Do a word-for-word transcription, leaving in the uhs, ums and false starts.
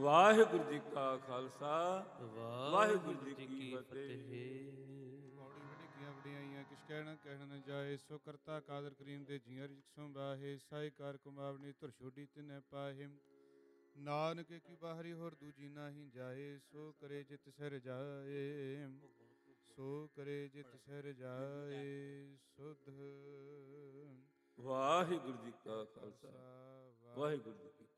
ਵਾਹਿਗੁਰੂ ਜੀ ਕਾ ਖਾਲਸਾ, ਵਾਹਿਗੁਰੂ ਜੀ ਕੀ ਫਤਿਹ। ਪੌੜੀ ਵਡਿੱਗੀਆਂ ਵਡਿਆਈਆਂ ਕਿਛ ਕਹਿਣਾ ਕਹਿਣ ਨ ਜਾਏ, ਸੋ ਕਰਤਾ ਕਾਦਰ ਕਰੀਮ ਦੇ ਜੀਆਂ ਰਿਜਕ ਸੰਬਾਹੇ, ਸਾਈ ਕਾਰ ਕੁਮਾਵਨੀ ਧੁਰ ਛੋਡੀ ਤਿਨੈ ਪਾਹੇ। ਨਾਨਕ ਕੀ ਬਾਹਰੀ ਹੋਰ ਦੂਜੀ ਨਾਹੀ ਜਾਏ, ਸੋ ਕਰੇ ਜਿਤ ਸਿਰ ਜਾਏ, ਸੋ ਕਰੇ ਜਿਤ ਸਿਰ ਜਾਏ ਸੁਧ। ਵਾਹਿਗੁਰੂ ਜੀ ਕਾ ਖਾਲਸਾ, ਵਾਹਿਗੁਰੂ ਜੀ ਕੀ